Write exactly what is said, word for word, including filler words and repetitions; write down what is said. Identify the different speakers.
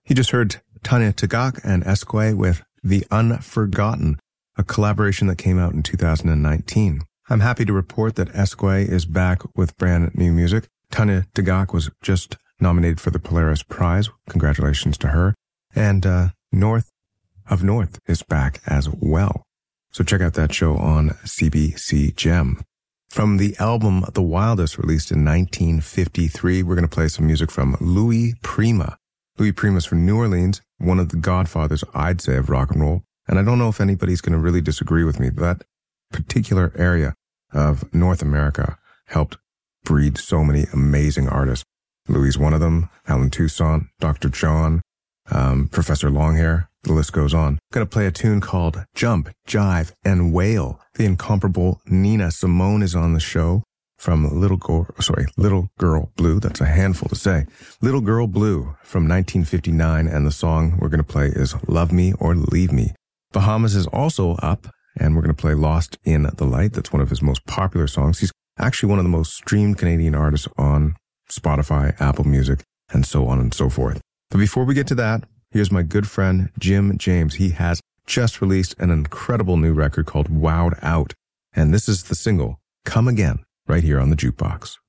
Speaker 1: You just heard Tanya Tagaq and Esquay with The Unforgotten, a collaboration that came out in two thousand nineteen. I'm happy to report that Esquay is back with brand new music. Tanya Tagaq was just nominated for the Polaris Prize. Congratulations to her. And uh, North of North is back as well. So check out that show on C B C Gem. From the album The Wildest, released in nineteen fifty-three, we're going to play some music from Louis Prima. Louis Prima's from New Orleans, one of the godfathers, I'd say, of rock and roll. And I don't know if anybody's going to really disagree with me, but that particular area of North America helped breed so many amazing artists. Louis is one of them, Alan Toussaint, Doctor John, um, Professor Longhair, the list goes on. I'm going to play a tune called Jump, Jive, and Wail. The incomparable Nina Simone is on the show from Little Girl, sorry, Little Girl Blue. That's a handful to say. Little Girl Blue from nineteen fifty-nine, and the song we're going to play is Love Me or Leave Me. Bahamas is also up, and we're going to play Lost in the Light. That's one of his most popular songs. He's actually one of the most streamed Canadian artists on Spotify, Apple Music, and so on and so forth. But before we get to that, here's my good friend Jim James. He has just released an incredible new record called Wowed Out, and this is the single, Come Again, right here on the Jukebox.